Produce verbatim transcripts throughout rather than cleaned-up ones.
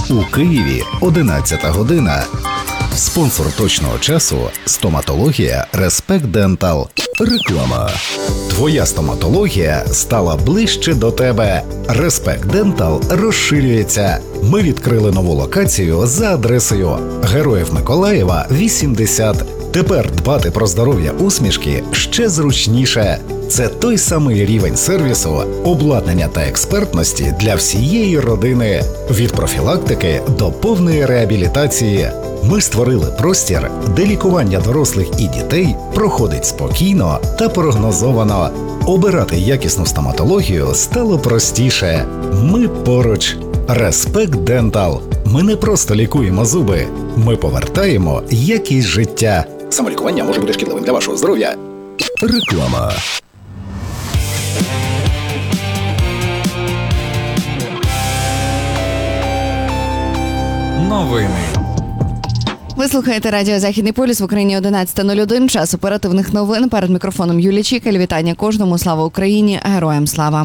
У Києві одинадцята година. Спонсор точного часу – стоматологія Респект Дентал. Реклама. Твоя стоматологія стала ближче до тебе. Респект Дентал розширюється. Ми відкрили нову локацію за адресою Героїв Миколаєва, вісімдесят. Тепер дбати про здоров'я усмішки ще зручніше. Це той самий рівень сервісу, обладнання та експертності для всієї родини. Від профілактики до повної реабілітації. Ми створили простір, де лікування дорослих і дітей проходить спокійно та прогнозовано. Обирати якісну стоматологію стало простіше. Ми поруч. Респект Дентал. Ми не просто лікуємо зуби, ми повертаємо якість життя. Самолікування може бути шкідливим для вашого здоров'я. Реклама. Новини. Ви слухаєте радіо «Західний полюс», в Україні одинадцята нуль один, час оперативних новин. Перед мікрофоном Юлія Чікаль. Вітання кожному. Слава Україні! Героям слава!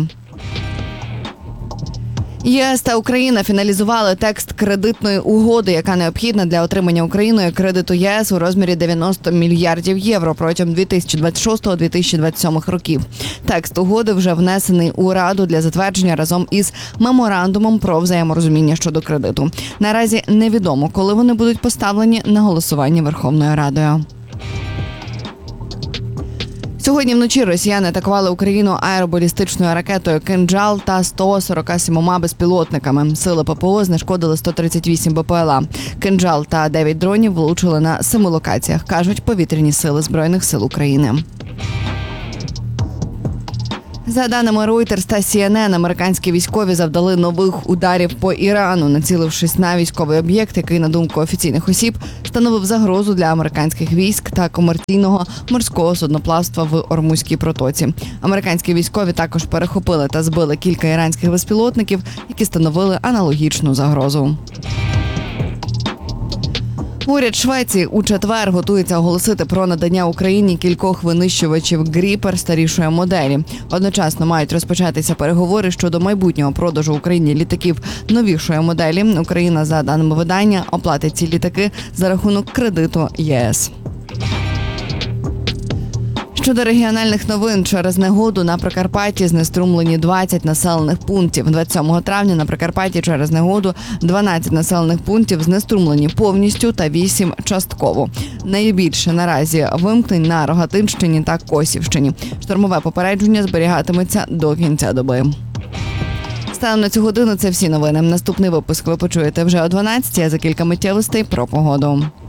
ЄС та Україна фіналізували текст кредитної угоди, яка необхідна для отримання Україною кредиту ЄС у розмірі дев'яносто мільярдів євро протягом дві тисячі двадцять шостого - дві тисячі двадцять сьомого років. Текст угоди вже внесений у Раду для затвердження разом із меморандумом про взаєморозуміння щодо кредиту. Наразі невідомо, коли вони будуть поставлені на голосування Верховною Радою. Сьогодні вночі росіяни атакували Україну аеробалістичною ракетою «Кинджал» та сто сорока сімома безпілотниками. Сили ППО знешкодили сто тридцять вісім БПЛА. «Кинджал» та дев'ять дронів влучили на семи локаціях, кажуть повітряні сили Збройних сил України. За даними Reuters та Сі Ен Ен, американські військові завдали нових ударів по Ірану, націлившись на військовий об'єкт, який, на думку офіційних осіб, становив загрозу для американських військ та комерційного морського судноплавства в Ормузькій протоці. Американські військові також перехопили та збили кілька іранських безпілотників, які становили аналогічну загрозу. Уряд Швеції у четвер готується оголосити про надання Україні кількох винищувачів «Гріпер» старішої моделі. Одночасно мають розпочатися переговори щодо майбутнього продажу Україні літаків новішої моделі. Україна, за даними видання, оплатить ці літаки за рахунок кредиту ЄС. Щодо регіональних новин, через негоду на Прикарпатті знеструмлені двадцять населених пунктів. двадцять сьомого травня на Прикарпатті через негоду дванадцять населених пунктів знеструмлені повністю та вісім частково. Найбільше наразі вимкнень на Рогатинщині та Косівщині. Штормове попередження зберігатиметься до кінця доби. Станом на цю годину це всі новини. Наступний випуск ви почуєте вже о дванадцятій, а за кілька миттєвостей про погоду.